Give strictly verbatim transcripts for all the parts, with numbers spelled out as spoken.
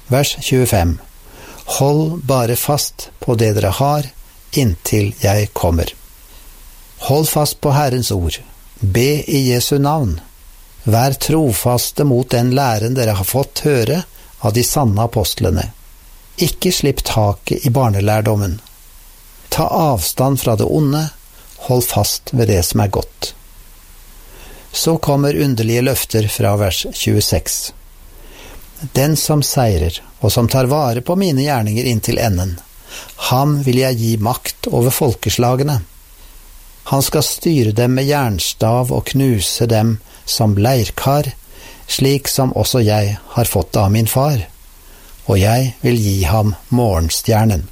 Vers tjuefem. Hold bare fast på det dere har, inntil jeg kommer. Hold fast på Herrens ord. Be i Jesu navn. Vær trofaste mot den læren dere har fått høre av de sanne apostlene. Ikke slipp taket i barnelærdommen. Ta avstand fra det onde, hold fast ved det som er godt. Så kommer underlige løfter fra vers tjueseks. Den som seirer, og som tar vare på mine gjerninger inntil enden, ham vil jeg gi makt over folkeslagene. Han skal styre dem med jernstav og knuse dem som leirkar, slik som også jeg har fått det av min far, og jeg vil gi ham morgenstjernen.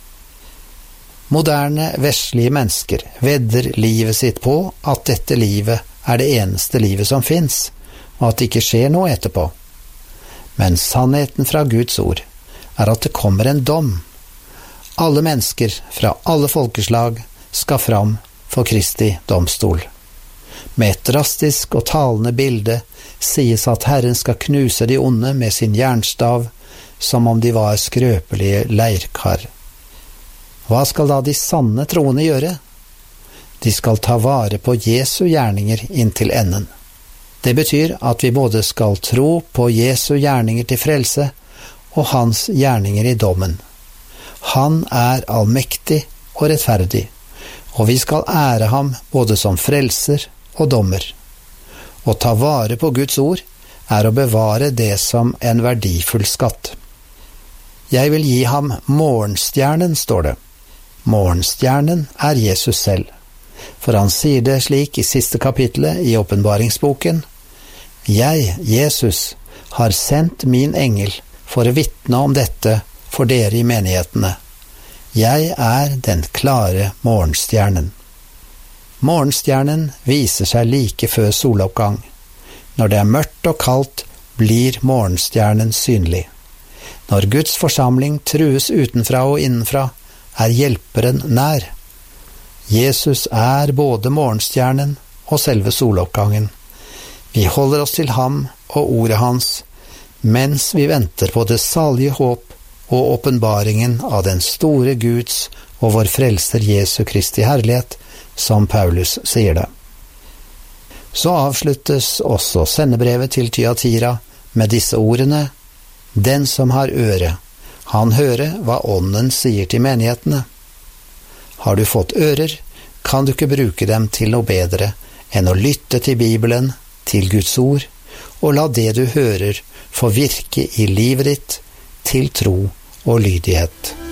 Moderne, vestlige mennesker vedder livet sitt på at dette livet er det eneste livet som finnes, og at det ikke skjer noe etterpå. Men sannheten fra Guds ord er at det kommer en dom. Alle mennesker fra alle folkeslag skal fram for Kristi domstol. Med et drastisk og talende bilde sies at Herren skal knuse de onde med sin jernstav, som om de var skrøpelige leirkar. Hva skal da de sanne troende gjøre? De skal ta vare på Jesu gjerninger inntil enden. Det betyr at vi både skal tro på Jesu gjerninger til frelse og hans gjerninger i dommen. Han er allmektig og rettferdig, og vi skal ære ham både som frelser og dommer. Å ta vare på Guds ord er å bevare det som en verdifull skatt. Jeg vil gi ham morgenstjernen, står det. Morgenstjernen er Jesus selv, for han sier det slik i siste kapitlet i åpenbaringsboken. Jeg, Jesus, har sendt min engel for å vitne om dette for dere i menighetene. Jeg er den klare morgenstjernen. Morgenstjernen viser seg like før soloppgang. Når det er mørkt og kaldt, blir morgenstjernen synlig. Når Guds forsamling trues utenfra og innenfra, er hjelperen nær. Jesus er både morgenstjernen og selve soloppgangen. Vi holder oss til ham og ordet hans, mens vi venter på det salige håp og åpenbaringen av den store Guds og vår frelser Jesu Kristi herlighet, som Paulus sier det. Så avsluttes også sendebrevet til Thyatira med disse ordene: Den som har øre, han hører hva ånden sier til menighetene. Har du fått ører, kan du ikke bruke dem til noe bedre enn å lytte til Bibelen, til Guds ord, og la det du hører få virke i livet ditt til tro og lydighet.